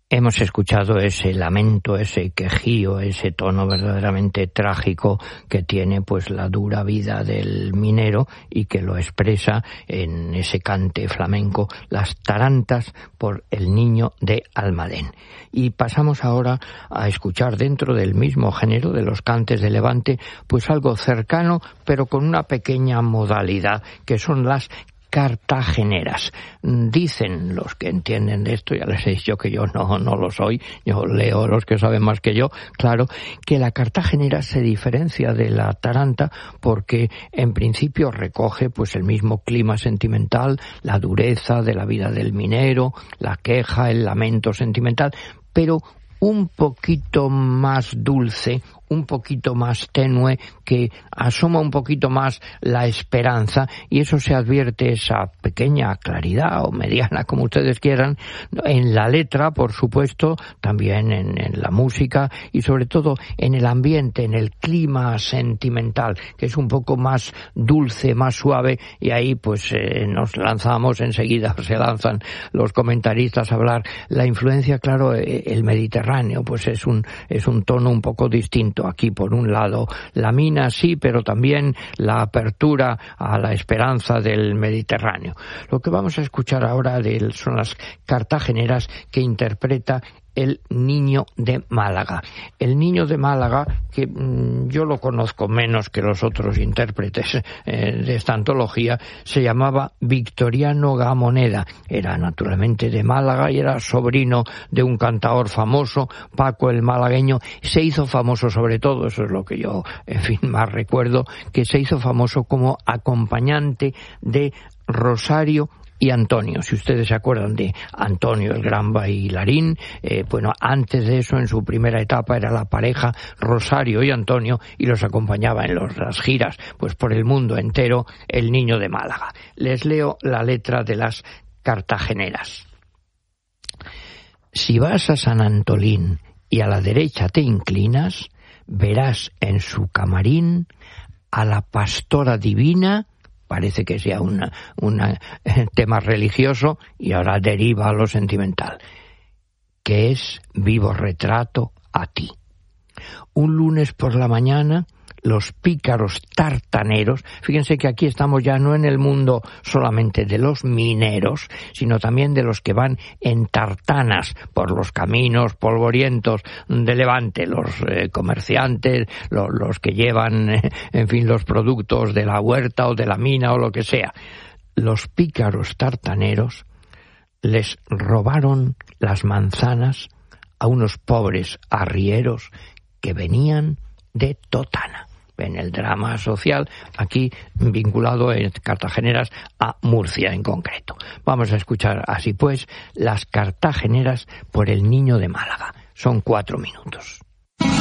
Hemos escuchado ese lamento, ese quejío, ese tono verdaderamente trágico que tiene pues la dura vida del minero y que lo expresa en ese cante flamenco, Las tarantas por el niño de Almadén. Y pasamos ahora a escuchar dentro del mismo género de los cantes de Levante pues algo cercano pero con una pequeña modalidad que son las cartageneras. Dicen los que entienden de esto, ya les he dicho que yo no lo soy, yo leo los que saben más que yo, claro, que la cartagenera se diferencia de la taranta porque en principio recoge pues el mismo clima sentimental, la dureza de la vida del minero, la queja, el lamento sentimental, pero un poquito más dulce, un poquito más tenue, que asoma un poquito más la esperanza, y eso se advierte, esa pequeña claridad o mediana, como ustedes quieran, en la letra, por supuesto, también en la música y sobre todo en el ambiente, en el clima sentimental, que es un poco más dulce, más suave, y ahí pues nos lanzamos enseguida, se lanzan los comentaristas a hablar. La influencia, claro, el Mediterráneo, pues es un tono un poco distinto. Aquí, por un lado, la mina sí, pero también la apertura a la esperanza del Mediterráneo. Lo que vamos a escuchar ahora son las cartageneras que interpreta el Niño de Málaga. El Niño de Málaga, que yo lo conozco menos que los otros intérpretes de esta antología, se llamaba Victoriano Gamoneda. Era naturalmente de Málaga y era sobrino de un cantaor famoso, Paco el Malagueño. Se hizo famoso sobre todo, eso es lo que yo, más recuerdo, que se hizo famoso como acompañante de Rosario y Antonio. Si ustedes se acuerdan de Antonio, el gran bailarín, antes de eso, en su primera etapa, era la pareja Rosario y Antonio, y los acompañaba en las giras pues por el mundo entero, el Niño de Málaga. Les leo la letra de las cartageneras. Si vas a San Antolín y a la derecha te inclinas, verás en su camarín a la pastora divina. Parece que sea un tema religioso y ahora deriva a lo sentimental, que es vivo retrato a ti. Un lunes por la mañana, los pícaros tartaneros, fíjense que aquí estamos ya no en el mundo solamente de los mineros, sino también de los que van en tartanas por los caminos polvorientos de Levante, los comerciantes, los que llevan, los productos de la huerta o de la mina o lo que sea. Los pícaros tartaneros les robaron las manzanas a unos pobres arrieros que venían de Totana. En el drama social, aquí vinculado en cartageneras a Murcia en concreto. Vamos a escuchar así pues las cartageneras por el Niño de Málaga. Son 4 minutos.